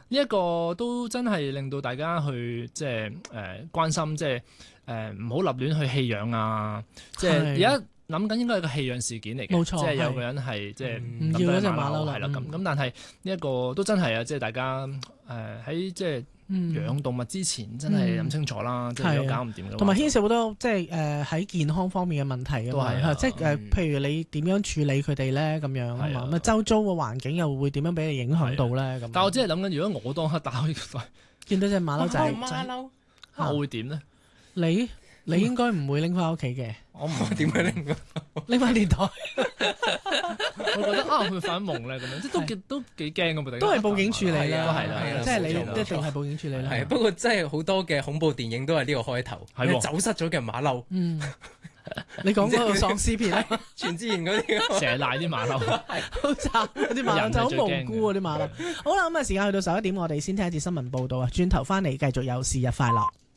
呢一個都真係令到大家去即係關心，即係唔好立亂去棄養啊！即係而家諗緊應該係個棄養事件嚟嘅， 冇錯， 即係有個人係即係唔要嗰隻馬騮啦， 係啦咁，但係呢一個都真係啊！即係大家喺即係養動物之前真係諗清楚啦，即係如果搞唔掂嘅話， 同埋牽涉好多即係喺健康方面嘅問題啊嘛，即係譬如你點樣處理佢哋咧咁樣啊嘛，咁啊周遭嘅環境又會點樣俾你影響到咧咁？ 但我只係諗緊，如果我當刻打開個袋， 見到隻馬騮仔， 我會點咧？ 你應該唔會拎翻屋企嘅， 我唔會點樣拎翻電台。 我覺得會唔會發夢咧咁樣，即係都幾驚咁， 都係報警處理啦， 係啦， 即係你一定係報警處理啦。 係不過真係好多嘅恐怖電影都係呢個開頭，係走失咗嘅馬騮。 你講嗰個喪屍片咧， 全智賢嗰啲， 成日賴啲馬騮， 好慘，啲馬騮就好無辜啊！啲馬騮。好啦，咁啊時間去到11點，我哋先聽一節新聞報道啊，轉頭翻嚟繼續有是日快樂。